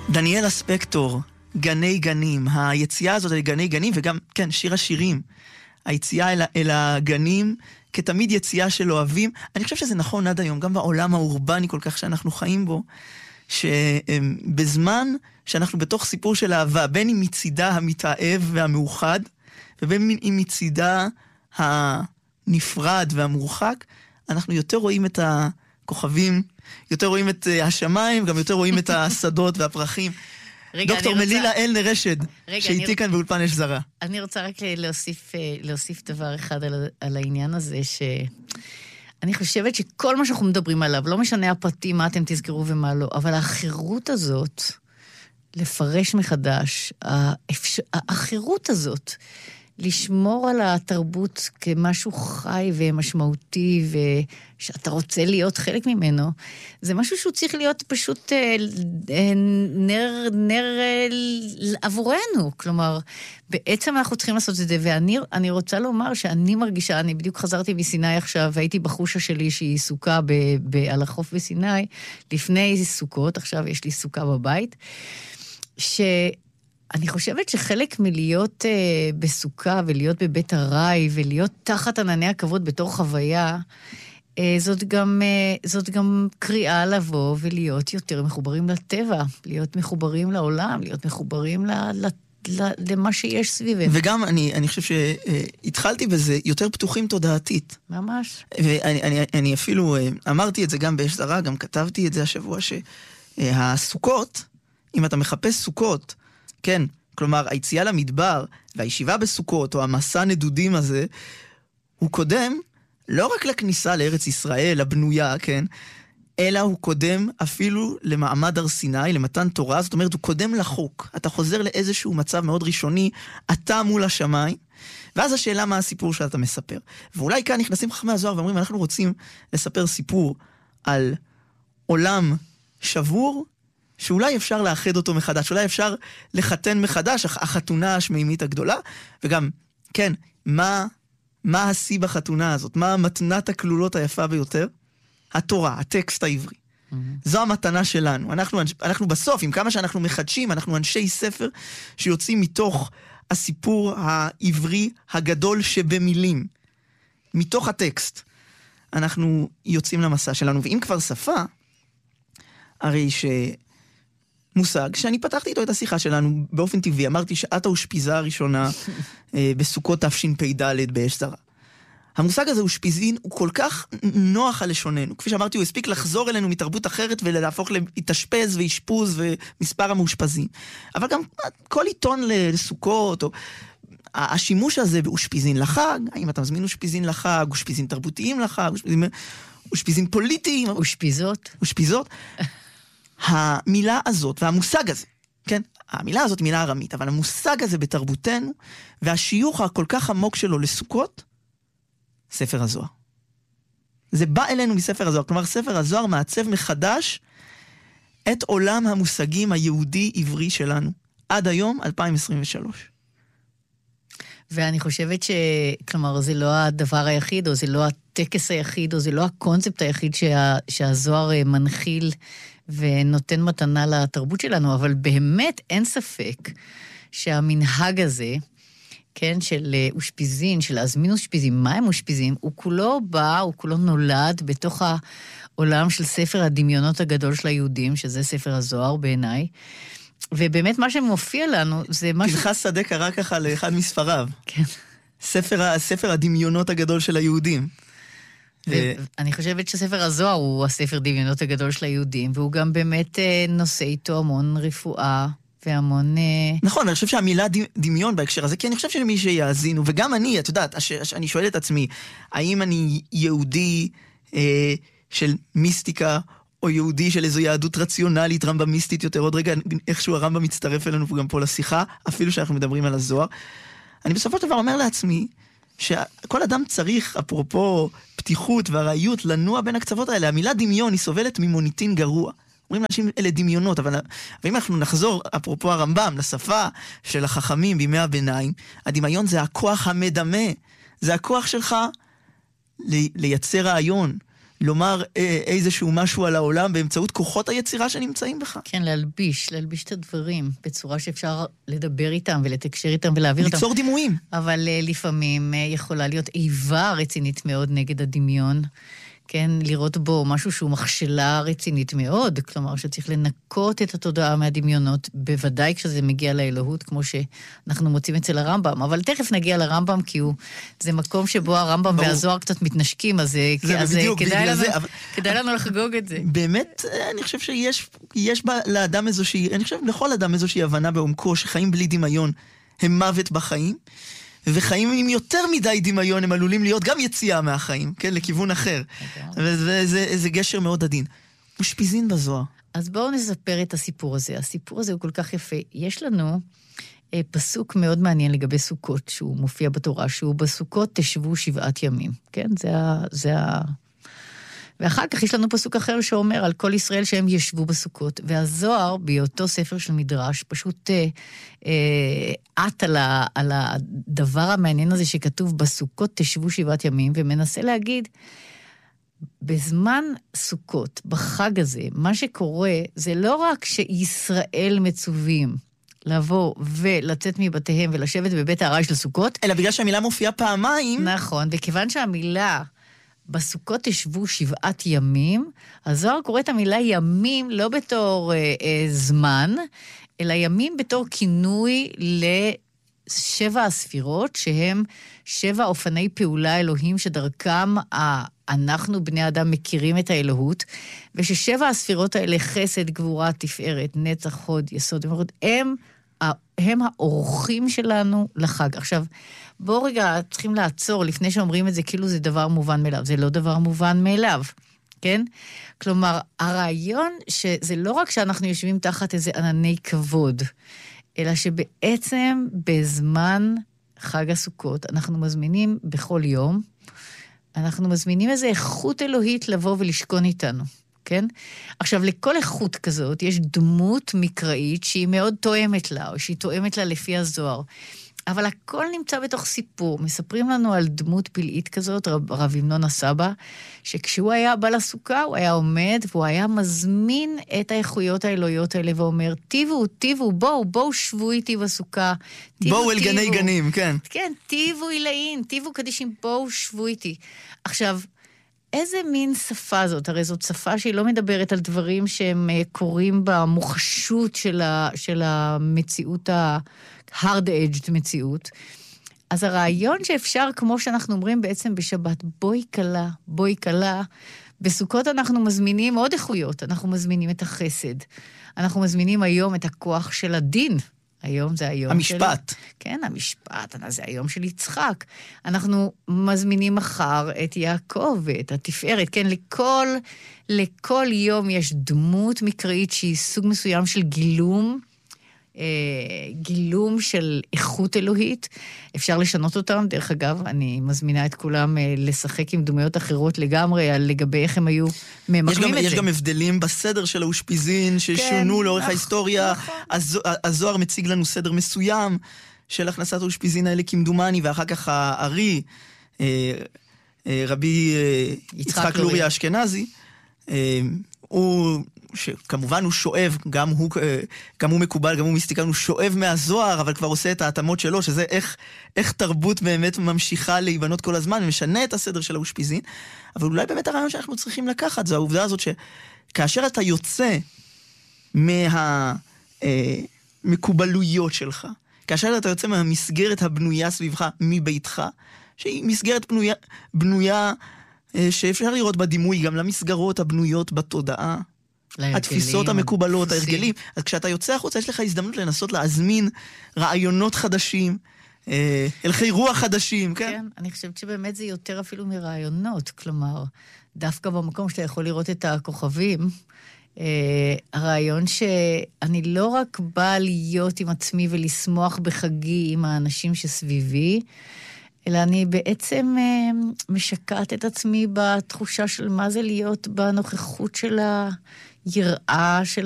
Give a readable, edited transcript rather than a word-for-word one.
דניאלה ספקטור, גני גנים, היציאה הזאת לגני גנים, וגם, כן, שיר השירים, היציאה אל הגנים, כתמיד יציאה של אוהבים. אני חושב שזה נכון עד היום, גם בעולם האורבני כל כך שאנחנו חיים בו, שבזמן שאנחנו בתוך סיפור של אהבה, בין אם מצידה המתאהב והמאוחד, ובין אם מצידה הנפרד והמורחק, אנחנו יותר רואים את הכוכבים, יותר רואים את השמיים, גם יותר רואים את השדות והפרחים. דוקטור מלילה אלנר רשד, שאיתי כאן באולפן אש זרה. אני רוצה רק להוסיף דבר אחד על העניין הזה, שאני חושבת שכל מה שאנחנו מדברים עליו, לא משנה הפרטים, מה אתם תזכרו ומה לא, אבל החירות הזאת, לפרש מחדש, החירות הזאת, לשמור על התרבות כמשהו חי ומשמעותי, ושאתה רוצה חלק ממנו, זה משהו שהוא צריך להיות פשוט נר עבורנו. כלומר, בעצם אנחנו צריכים לעשות את זה, ואני רוצה לומר שאני מרגישה, אני בדיוק חזרתי מסיני עכשיו, והייתי בחושה שלי שהיא סוכה על החוף בסיני, לפני סוכות, עכשיו יש לי סוכה בבית, אני חושבת שחלק מלהיות בסוכה ולהיות בבית הרי ולהיות תחת ענני הכבוד בתור חוויה, זאת גם קריאה לבוא ולהיות יותר מחוברים לטבע, להיות מחוברים לעולם, להיות מחוברים למה שיש סביבנו. וגם אני חושב שהתחלתי בזה יותר פתוחים תודעתית. ממש. ואני אפילו אמרתי את זה גם באש זרה, גם כתבתי את זה השבוע, שהסוכות, אם אתה מחפש סוכות, כן, כלומר, היציאה למדבר והישיבה בסוכות, או המסע נדודים הזה, הוא קודם לא רק לכניסה לארץ ישראל, הבנויה, כן, אלא הוא קודם אפילו למעמד הר סיני, למתן תורה, זאת אומרת, הוא קודם לחוק. אתה חוזר לאיזשהו מצב מאוד ראשוני, אתה מול השמיים, ואז השאלה מה הסיפור שאתה מספר. ואולי כאן נכנסים חכמי הזוהר ואומרים, אנחנו רוצים לספר סיפור על עולם שבור, שאולי אפשר לאחד אותו מחדש, אולי אפשר לחתן מחדש, החתונה השמימית הגדולה, וגם, כן, מה השיא בחתונה הזאת? מה המתנת הכלולות היפה ביותר? התורה, הטקסט העברי. זו המתנה שלנו. אנחנו בסוף, עם כמה שאנחנו מחדשים, אנחנו אנשי ספר שיוצאים מתוך הסיפור העברי הגדול שבמילים. מתוך הטקסט. אנחנו יוצאים למסע שלנו, ואם כבר שפה, הרי מושג שאני פתחתי איתו את השיחה שלנו באופן טבעי, אמרתי שאת האושפיזה הראשונה בסוכות תשפ"ד באש זרה. המושג הזה אושפיזין הוא כל כך נוח על לשוננו, כפי שאמרתי הוא הספיק לחזור אלינו מתרבות אחרת ולהפוך להתאשפז ואשפוז ומספר המאושפזים, אבל גם כל עיתון לסוכות או השימוש הזה באושפיזין לחג, האם אתה מזמין אושפיזין לחג, אושפיזין תרבותיים לחג, אושפיזין פוליטיים, אושפיזות. המילה הזאת והמושג הזה, כן? המילה הזאת היא מילה ארמית, אבל המושג הזה בתרבותנו, והשיוך הכל כך עמוק שלו לסוכות, ספר הזוהר. זה בא אלינו מספר הזוהר, כלומר ספר הזוהר מעצב מחדש את עולם המושגים היהודי-עברי שלנו, עד היום 2023. ואני חושבת כלומר, זה לא הדבר היחיד, או זה לא הטקס היחיד, או זה לא הקונספט היחיד שהזוהר מנחיל ונותן מתנה לתרבות שלנו, אבל באמת אין ספק שהמנהג הזה, כן, של אושפיזין, של להזמין אושפיזים, מה הם אושפיזים? הוא כולו בא, הוא כולו נולד בתוך העולם של ספר הדמיונות הגדול של היהודים, שזה ספר הזוהר בעיניי, ובאמת מה שמופיע לנו זה משהו... פנחס שדה קרא ככה לאחד מספריו. כן. ספר הדמיונות הגדול של היהודים. אני חושבת שספר הזוהר הוא הספר דמיונות הגדול של היהודים, והוא גם באמת נושא איתו המון רפואה והמון... נכון, אני חושב שהמילה דמיון בהקשר הזה, כי אני חושב שמי שיאזינו, וגם אני, את יודעת, אני שואל את עצמי, האם אני יהודי של מיסטיקה, או יהודי של איזו יהדות רציונלית, רמב"מיסטית יותר, עוד רגע איכשהו הרמב"ם מצטרף אלינו גם פה לשיחה, אפילו שאנחנו מדברים על הזוהר. אני בסופו של דבר אומר לעצמי, שכל אדם צריך, אפרופו פתיחות והראיות, לנוע בין הקצוות האלה. המילה דמיון היא סובלת ממוניטין גרוע. אומרים לאנשים אלה דמיונות, אבל אם אנחנו נחזור, אפרופו הרמב"ם, לשפה של החכמים בימי הביניים, הדמיון זה הכוח המדמה, זה הכוח שלך לייצר רעיון, לומר איזשהו משהו על העולם באמצעות כוחות היצירה שנמצאים בך. כן, להלביש את הדברים בצורה שאפשר לדבר איתם ולתקשר איתם ולהעביר אותם. ליצור דימויים. אבל לפעמים יכולה להיות איבה רצינית מאוד נגד הדמיון. כן, לראות בו משהו שהוא מכשלה רצינית מאוד, כלומר שצריך לנקות את התודעה מהדמיונות, בוודאי כשזה מגיע לאלוהות, כמו שאנחנו מוצאים אצל הרמב"ם, אבל תכף נגיע לרמב"ם, כי זה מקום שבו הרמב"ם והזוהר קצת מתנשקים, אז כדאי לנו לחגוג את זה. באמת, אני חושב שיש לאדם איזושהי, אני חושב לכל אדם איזושהי הבנה בעומקו, שחיים בלי דמיון הם מוות בחיים, וחיים עם יותר מדי דמיון הם עלולים להיות גם יציאה מהחיים, כן, לכיוון אחר. וזה גשר מאוד עדין. אושפיזין בזוהר. אז בואו נספר את הסיפור הזה. הסיפור הזה הוא כל כך יפה. יש לנו פסוק מאוד מעניין לגבי סוכות, שהוא מופיע בתורה, שהוא בסוכות תשבו 7 ימים. כן, זה ואחר כך יש לנו פסוק אחר שאומר על כל ישראל שהם ישבו בסוכות, והזוהר באותו ספר של מדרש פשוט עט על הדבר המעניין הזה שכתוב בסוכות תשבו 7 ימים, ומנסה להגיד, בזמן סוכות, בחג הזה, מה שקורה זה לא רק שישראל מצווים לבוא ולצאת מבתיהם ולשבת בבית הערה של סוכות, אלא בגלל שהמילה מופיעה פעמיים. נכון, וכיוון שהמילה בסוכות תשבו 7 ימים, הזוהר קורא את המילה ימים לא בתור זמן, אלא ימים בתור כינוי ל7 הספירות, שהם 7 אופני פעולה אלוהים שדרכם אנחנו בני אדם מכירים את האלוהות, ש7 הספירות האלה חסד, גבורה, תפארת, נצח, חוד, יסוד, הם האורחים שלנו לחג. עכשיו, בואו רגע, צריכים לעצור לפני שאומרים את זה, כאילו זה דבר מובן מאליו. זה לא דבר מובן מאליו, כן? כלומר, הרעיון שזה לא רק שאנחנו יושבים תחת איזה ענני כבוד, אלא שבעצם בזמן חג הסוכות, אנחנו מזמינים בכל יום, אנחנו מזמינים איזו איכות אלוהית לבוא ולשכון איתנו. כן? עכשיו, לכל איכות כזאת יש דמות מקראית שהיא מאוד תואמת לה, או שהיא תואמת לה לפי הזוהר. אבל הכל נמצא בתוך סיפור. מספרים לנו על דמות פלאית כזאת, רב ימנון הסבא, שכשהוא היה בא לסוכה, הוא היה עומד, והוא היה מזמין את האיכויות האלוהיות האלה, ואומר, טיבו, בואו שבו איתי בסוכה. בואו אל גני גנים, כן. כן, טיבו אילאין, טיבו קדישים, בואו שבו איתי. עכשיו, איזה מין שפה זאת? הרי זאת שפה שהיא לא מדברת על דברים שהם קוראים במוחשות של המציאות, ה-hard-edged מציאות. אז הרעיון שאפשר, כמו שאנחנו אומרים בעצם בשבת, בואי קלה, בסוכות אנחנו מזמינים עוד איכויות, אנחנו מזמינים את החסד, אנחנו מזמינים היום את הכוח של הדין, היום זה היום המשפט. כן, המשפט, זה היום של יצחק. אנחנו מזמינים מחר את יעקב ואת התפארת, כן, לכל יום יש דמות מקראית שהיא סוג מסוים של גילום של איכות אלוהית. אפשר לשנות אותם, דרך אגב, אני מזמינה את כולם לשחק עם דמויות אחרות לגמרי, לגבי איך הם היו ממקמים את זה. יש גם הבדלים בסדר של האושפיזין, ששונו לאורך ההיסטוריה. הזוהר מציג לנו סדר מסוים של הכנסת האושפיזין האלה כמדומני, ואחר כך הארי, רבי יצחק לורי האשכנזי, שכמובן הוא שואב, גם הוא מקובל, גם הוא מיסטיקן, הוא שואב מהזוהר, אבל כבר עושה את ההתאמות שלו, שזה איך תרבות באמת ממשיכה להיבנות כל הזמן, ומשנה את הסדר של האושפיזין. אבל אולי באמת הרעיון שאנחנו צריכים לקחת, זו העובדה הזאת שכאשר אתה יוצא מהמקובלויות שלך, כאשר אתה יוצא מהמסגרת הבנויה סביבך, מביתך, שהיא מסגרת בנויה שאפשר לראות בדימוי גם למסגרות הבנויות בתודעה, התפיסות המקובלות, ההרגלים. אז כשאתה יוצא החוצה, יש לך הזדמנות לנסות להזמין רעיונות חדשים, הלכי רוח חדשים, כן? כן, אני חושבת שבאמת זה יותר אפילו מרעיונות, כלומר, דווקא במקום שאתה יכול לראות את הכוכבים, הרעיון שאני לא רק באה להיות עם עצמי ולשמוח בחגי עם האנשים שסביבי, אלא אני בעצם משקעת את עצמי בתחושה של מה זה להיות בנוכחות של היראה, של